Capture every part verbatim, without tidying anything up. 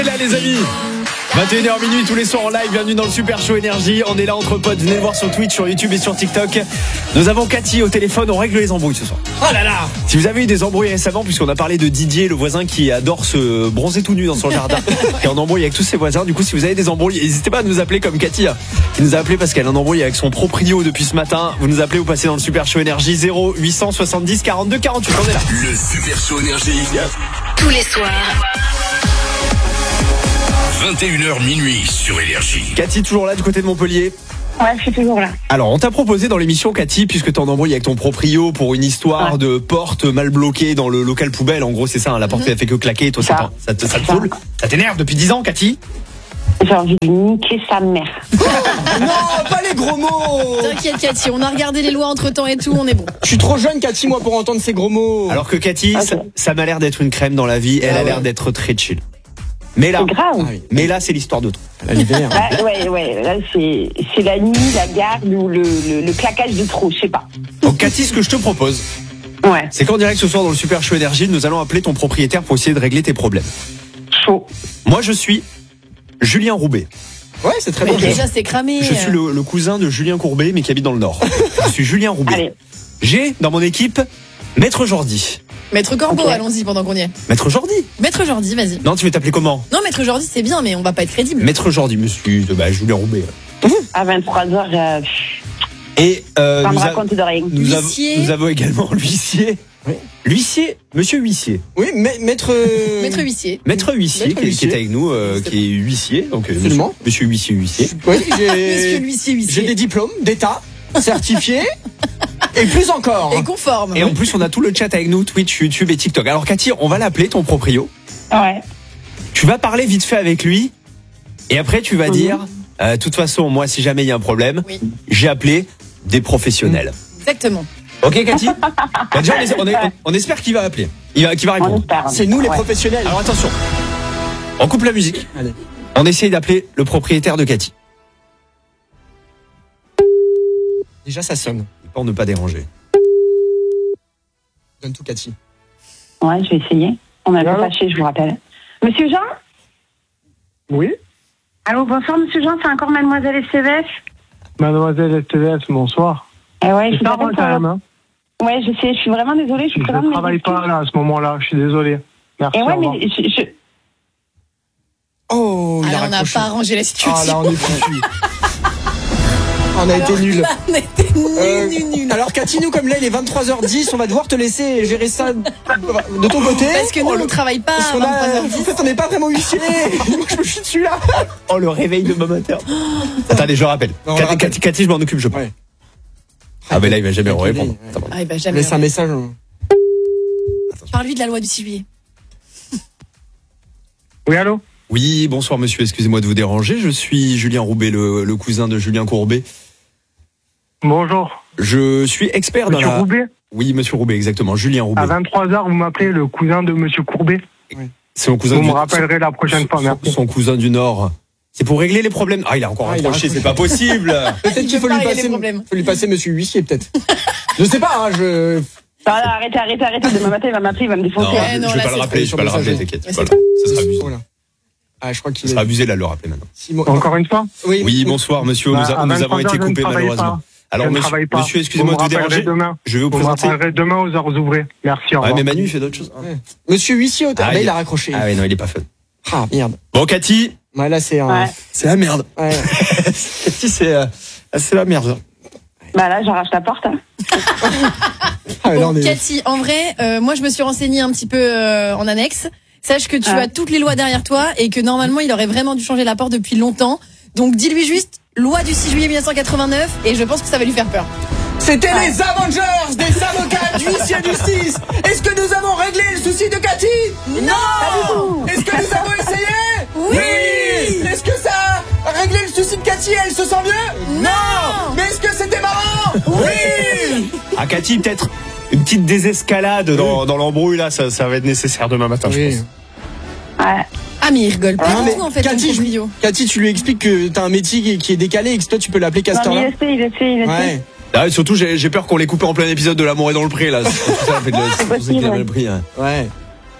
Là les amis, vingt et une heures minuit tous les soirs en live, bienvenue dans le Super Show Énergie. On est là entre potes, venez voir sur Twitch, sur YouTube et sur TikTok. Nous avons Cathy au téléphone, on règle les embrouilles ce soir. Oh là là. Si vous avez eu des embrouilles récemment, puisqu'on a parlé de Didier, le voisin qui adore se bronzer tout nu dans son jardin, qui est en embrouille avec tous ses voisins. Du coup, si vous avez des embrouilles, n'hésitez pas à nous appeler comme Cathy, qui nous a appelé parce qu'elle a un embrouille avec son proprio depuis ce matin. Vous nous appelez, vous passez dans le Super Show Énergie. Zéro huit cent soixante-dix quarante-deux quarante-huit. On est là. Le Super Show Énergie. Tous les soirs. vingt et une heures minuit sur Énergie. Cathy, toujours là du côté de Montpellier. Ouais, je suis toujours là. Alors, on t'a proposé dans l'émission, Cathy, puisque t'es en embrouille avec ton proprio pour une histoire ouais. de porte mal bloquée dans le local poubelle. En gros, c'est ça, hein, la porte, mmh. elle fait que claquer. Et toi, ça, ça, ça te, ça te saoule. Ça t'énerve depuis dix ans, Cathy? J'ai envie de niquer sa mère. Non, pas les gros mots. T'inquiète, Cathy, on a regardé les lois entre temps et tout, on est bon. Je suis trop jeune, Cathy, moi, pour entendre ces gros mots. Alors que Cathy, okay. ça, ça m'a l'air d'être une crème dans la vie. Elle ah, a l'air ouais. d'être très chill. Mais là, c'est grave. Mais là, c'est l'histoire de trop. L'hiver. Là, ouais, ouais. Là, c'est, c'est la nuit, la garde ou le, le, le claquage de trop, je sais pas. Donc, Cathy, ce que je te propose, ouais. c'est qu'en direct ce soir dans le Super Show Énergie, nous allons appeler ton propriétaire pour essayer de régler tes problèmes. Chaud. Moi, je suis Julien Roubaix. Ouais, c'est très bien. Okay. Déjà, c'est cramé. Je suis le, le cousin de Julien Courbet, mais qui habite dans le Nord. Je suis Julien Roubaix. Allez. J'ai dans mon équipe Maître Jordi. Maître Corbeau, okay. allons-y pendant qu'on y est. Maître Jordi. Maître Jordi, vas-y. Non, tu veux t'appeler comment? Non, Maître Jordi, c'est bien, mais on va pas être crédible. Maître Jordi, monsieur, bah, Julien Roubaix. À vingt-trois heures, euh... Et euh, ça me nous, raconte a... de rien. nous, avons, nous avons également l'huissier. Oui. L'huissier, monsieur huissier. Oui, ma- maître. Maître huissier. Maître huissier, Maître qui, huissier. qui est avec nous, euh, qui est huissier. Donc, euh, monsieur, monsieur huissier, huissier. Oui, j'ai. Monsieur l'huissier, huissier. J'ai des diplômes d'État, certifiés. Et plus encore. Et conforme. Et en plus, on a tout le chat avec nous, Twitch, YouTube et TikTok. Alors, Cathy, on va l'appeler, ton proprio. Ouais. Tu vas parler vite fait avec lui. Et après, tu vas mmh. dire, de euh, toute façon, moi, si jamais il y a un problème, oui. j'ai appelé des professionnels. Mmh. Exactement. Ok, Cathy. Bah, déjà, on, est, on, on espère qu'il va appeler. Il va, qu'il va répondre. Espère, c'est nous les ouais. professionnels. Alors, attention. On coupe la musique. Allez. On essaye d'appeler le propriétaire de Cathy. Déjà, ça sonne. Pour ne pas déranger. Donne tout, Cathy. Ouais, je vais essayer. On a pas fâché, je vous rappelle. Monsieur Jean? Oui. Allô, bonsoir, monsieur Jean, c'est encore mademoiselle S T V F? Mademoiselle S T V F, bonsoir. Eh ouais, je suis quand même, hein. Ouais, je sais, je suis vraiment désolée. Je, je ne travaille pas là, à ce moment-là, je suis désolé. Merci. Et ouais, mais je, je... Oh, il ah, a on n'a pas arrangé la situation. Ah là, on est foutu. On a alors, été nuls. On a été nuls, euh, nuls, nuls. Alors, Cathy, nous, comme là, il est vingt-trois heures dix, on va devoir te laisser gérer ça de ton côté. Parce que nous, oh, on ne travaille pas. Parce qu'on a, en fait, on n'est pas vraiment huissier. Moi, je me chie dessus là. Oh, le réveil de matin matin. Attendez, je rappelle. Non, Cathy, Cathy, Cathy, je m'en occupe, je pense. Ouais. Ah, mais là, il va jamais répondre. Ah, il va jamais. Laisse un message. Hein. Parle-lui de la loi du six juillet. Oui, allô? Oui, bonsoir, monsieur. Excusez-moi de vous déranger. Je suis Julien Roubaix, le, le cousin de Julien Courbet. Bonjour. Je suis expert Monsieur dans la... Roubaix? Oui, monsieur Roubaix, exactement. Julien Roubaix. À vingt-trois heures, vous m'appelez le cousin de monsieur Courbet? Oui. C'est mon cousin vous du... me rappellerez la prochaine son, fois, merci. Son, son cousin du Nord. C'est pour régler les problèmes. Ah, il a encore ah, raccroché, c'est pas possible. Peut-être qu'il faut lui, passer, faut lui passer monsieur huissier, peut-être. Je sais pas, hein, je... Non, non, arrêtez, arrêtez, arrêtez. Demain matin, il va m'appeler, il va me défoncer. Non, ouais, je, non, je vais là, pas le rappeler, je vais pas le rappeler, t'inquiète. Voilà, ça sera abusé. Voilà. Ah, je crois qu'il ça sera abusé là de le rappeler maintenant. Simon... Encore une fois? Oui, oui bonsoir, monsieur. Bah, nous, a, nous avons été coupés, malheureusement. Pas. Alors, je monsieur, monsieur excusez-moi de vous déranger. Demain. Je vais vous, vous présenter. Je vous demain aux heures ouvrées. Merci, au revoir. Ouais, mais Manu, il fait d'autres choses. Ouais. Monsieur huissier, au ah, là, il a raccroché. Ah, oui, non, il est pas fun. Ah, merde. Bon, Cathy. Ouais, là, c'est un... ouais. C'est la merde. Ouais. Cathy, c'est, euh, c'est la merde. Bah là, j'arrache la porte. Hein. ah, bon, est... Cathy, en vrai, euh, moi, je me suis renseignée un petit peu euh, en annexe. Sache que tu ah. as toutes les lois derrière toi et que normalement, il aurait vraiment dû changer la porte depuis longtemps. Donc, dis-lui juste loi du six juillet mille neuf cent quatre-vingt-neuf et je pense que ça va lui faire peur. C'était ouais. les Avengers des avocats d'huissier justice. Est-ce que nous avons réglé le souci de Cathy? Non. Est-ce que nous avons essayé? Oui. oui. Est-ce que ça a réglé le souci de Cathy? Elle se sent mieux? Non. Mais est-ce que c'était marrant? Oui. Ah, Cathy, peut-être une petite désescalade dans, dans l'embrouille là, ça, ça va être nécessaire demain matin, oui. je pense. Ouais. Ah mais il rigole pas ah, du tout en fait. Cathy, je, Cathy, tu lui expliques que t'as un métier qui est décalé et que toi tu peux l'appeler Castor là. Il essaie, il essaie, il essaie. Ouais. Ah, et surtout j'ai, j'ai peur qu'on l'ait coupé en plein épisode de L'amour est dans le pré là. C'est pour ça, en fait, c'est possible. Le prix, hein. Ouais.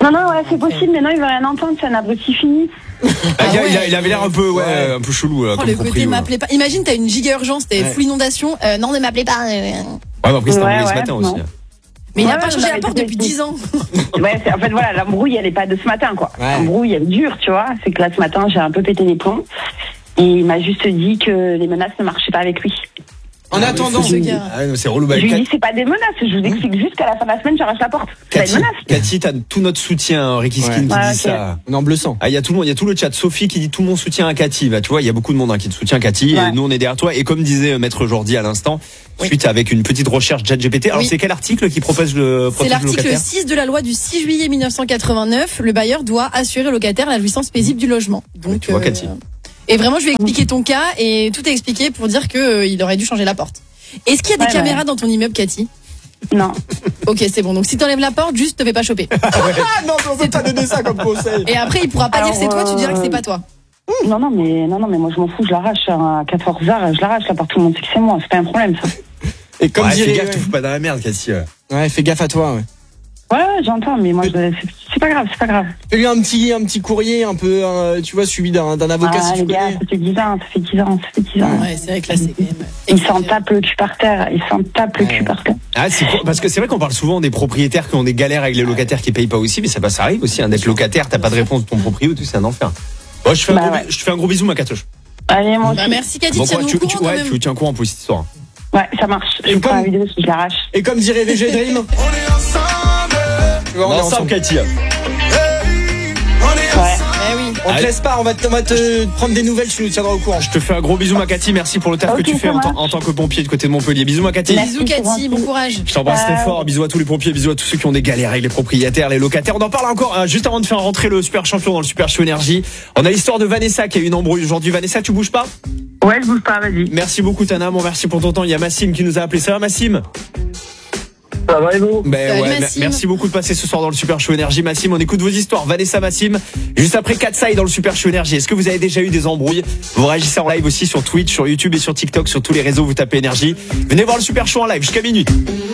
Non, non, ouais, c'est possible, mais non, il veut rien entendre, c'est un abruti fini. Ah, Ah il, a- ouais. il a- il avait l'air un peu, ouais, Ouais. un peu chelou. Là, Oh, comme le côté proprio, là. m'appelez pas. Imagine, t'as une giga urgence, t'es Ouais. full inondation. Euh, non, ne m'appelez pas. Ouais, mais après, c'était Ouais, embrouillé ce ouais, matin non. aussi. Mais il a Ouais, pas ouais, changé non, la mais porte c'est- depuis dix ans. Ouais, c'est, en fait, voilà, l'embrouille, elle est pas de ce matin, quoi. Ouais. L'embrouille, elle est dure, tu vois. C'est que là, ce matin, j'ai un peu pété les plombs. Et il m'a juste dit que les menaces ne marchaient pas avec lui. En attendant, ce gars. Ah, non, c'est relou. Bah, Je lui Kat- dis, c'est pas des menaces. Je vous explique juste qu'à la fin de la semaine, j'arrache la porte. C'est pas Cathy, une menace. Cathy, t'as tout notre soutien, hein, Ricky Skin Ouais. qui Ouais, dit ok. ça. on est en bleu sang. Ah, il y a tout le monde, il y a tout le chat. Sophie qui dit tout mon soutien à Cathy. Bah, tu vois, il y a beaucoup de monde hein, qui te soutient Cathy. Ouais. Et nous, on est derrière toi. Et comme disait euh, Maître Jordi à l'instant, Oui. suite avec une petite recherche ChatGPT. Alors, Oui. c'est quel article qui propose le C'est protège le l'article locataire six de la loi du six juillet mille neuf cent quatre-vingt-neuf. Le bailleur doit assurer au locataire la jouissance paisible du logement. Donc, tu vois, Cathy. Et vraiment, je vais expliquer ton cas et tout est expliqué pour dire que euh, il aurait dû changer la porte. Est-ce qu'il y a des Ouais, caméras ouais. dans ton immeuble, Cathy? Non. Ok, c'est bon. Donc si t'enlèves la porte, juste te fais pas choper. Ah non, on peut pas donner ça comme conseil. Et après, il pourra pas Alors, dire que c'est toi, tu diras que c'est euh, pas toi. Non, non, mais, non, non, mais moi, je m'en fous, je l'arrache. À quatorze heures, je l'arrache, la porte, tout le monde sait que c'est moi. C'est pas un problème, ça. Et comme Ouais, fais dirait, gaffe, ouais. te fous pas dans la merde, Cathy. ouais. Ouais, fais gaffe à toi, ouais. Ouais, ouais, j'entends, mais moi, je- c'est, c'est pas grave, c'est pas grave. Fais-lui un petit, un petit courrier un peu, euh, tu vois, suivi d'un, d'un avocat Ah, si tu les gars, connais. ça fait dix ans, ça fait dix ans, ça fait dix ans. Ouais, c'est vrai que là, c'est quand même. Ils s'en tapent le cul par terre, ils s'en tapent le cul par terre. Ah, c'est pour- parce que c'est vrai qu'on parle souvent des propriétaires qui ont des galères avec les locataires qui payent pas aussi, mais ça, bah, ça arrive aussi, hein, d'être locataire, t'as pas de réponse de ton proprio, tout, c'est un enfer. Bon, je fais un, Bah gros, ouais. bi- je te fais un gros bisou, ma Catoche. Allez, moi Bah, aussi. merci, Cathy. Bon, Tiens-nous tu, au tu, courant, ouais, quand tu même. tiens au courant pour cette histoire. Ouais, ça marche. Je Et prends comme- la vidéo, je l'arrache. Et comme dirait V G Dream, On est ensemble, tu vois, on On est est ensemble, ensemble. Cathy. on est Ouais. Eh oui. On te Allez. laisse pas, on va te, on va te prendre des nouvelles, tu nous tiendras au courant. Je te fais un gros bisou, ma Cathy. Merci pour le taf Ok, que tu fais ça en, tant- marche. en tant que pompier de côté de Montpellier. Bisous, ma Cathy. Merci. Bisous, Cathy. Bon courage. Je t'embrasse très Ciao. fort. Bisous à tous les pompiers, bisous à tous ceux qui ont des galères avec les propriétaires, les locataires. On en parle encore hein, juste avant de faire rentrer le super champion dans le super show énergie. On a l'histoire de Vanessa qui a eu une embrouille aujourd'hui. Vanessa, tu bouges pas? Ouais, je bouge pas, vas-y. Merci beaucoup, Tana. Bon, merci pour ton temps. Il y a Massim qui nous a appelé. Ça va, Massim? Ça va et vous? Ben Salut, ouais, me- Massim. merci beaucoup de passer ce soir dans le Super Show Énergie. Massim, on écoute vos histoires. Vanessa, Massim, juste après Katsai dans le Super Show Énergie. Est-ce que vous avez déjà eu des embrouilles? Vous réagissez en live aussi sur Twitch, sur YouTube et sur TikTok, sur tous les réseaux. Vous tapez Énergie. Venez voir le Super Show en live jusqu'à minuit.